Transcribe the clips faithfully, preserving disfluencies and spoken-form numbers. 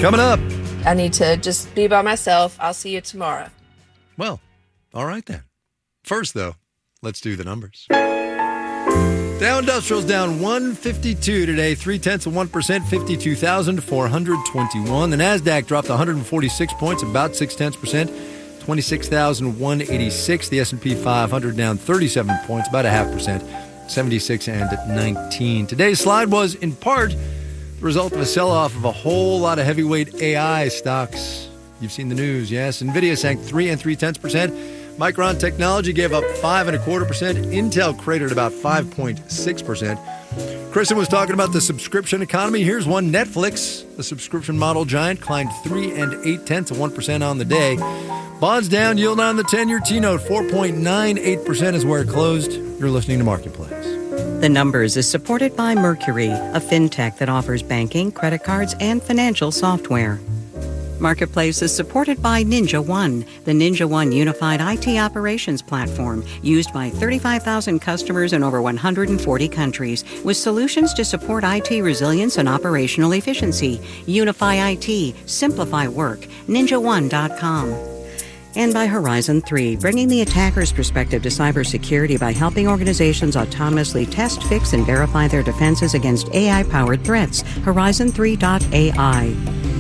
Coming up. I need to just be by myself. I'll see you tomorrow. Well, all right then. First, though, let's do the numbers. Dow Industrial's down one fifty-two today, three-tenths of one percent, fifty-two thousand four hundred twenty-one. The NASDAQ dropped one hundred forty-six points, about six-tenths percent, twenty-six thousand one hundred eighty-six. The S and P five hundred down thirty-seven points, about a half percent, seventy-six and nineteen. Today's slide was, in part, the result of a sell-off of a whole lot of heavyweight A I stocks. You've seen the news, yes. NVIDIA sank three and three-tenths percent. Micron Technology gave up five and a quarter percent. Intel cratered about five point six percent. Kristen was talking about the subscription economy. Here's one. Netflix, the subscription model giant, climbed three and eight tenths of one percent on the day. Bonds down, yield on the ten-year T-note, four point nine eight percent is where it closed. You're listening to Marketplace. The Numbers is supported by Mercury, a fintech that offers banking, credit cards, and financial software. Marketplace is supported by Ninja One, the Ninja One unified I T operations platform used by thirty-five thousand customers in over one hundred forty countries, with solutions to support I T resilience and operational efficiency. Unify I T, simplify work, ninja one dot com. And by Horizon three, bringing the attacker's perspective to cybersecurity by helping organizations autonomously test, fix, and verify their defenses against A I-powered threats. Horizon three dot A I.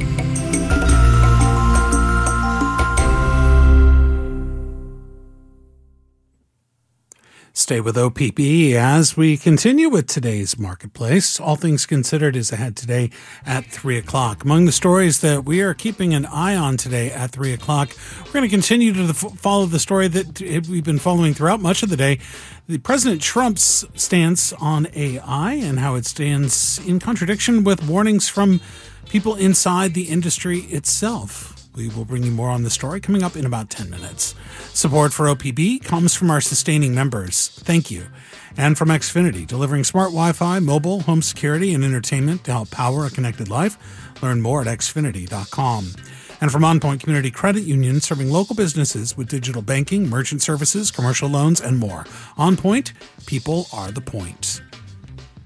Stay with O P B as we continue with today's Marketplace. All Things Considered is ahead today at three o'clock. Among the stories that we are keeping an eye on today at three o'clock, we're going to continue to follow the story that we've been following throughout much of the day. The President Trump's stance on A I and how it stands in contradiction with warnings from people inside the industry itself. We will bring you more on the story coming up in about ten minutes. Support for O P B comes from our sustaining members. Thank you. And from Xfinity, delivering smart Wi-Fi, mobile, home security, and entertainment to help power a connected life. Learn more at xfinity dot com. And from OnPoint Community Credit Union, serving local businesses with digital banking, merchant services, commercial loans, and more. OnPoint, people are the point.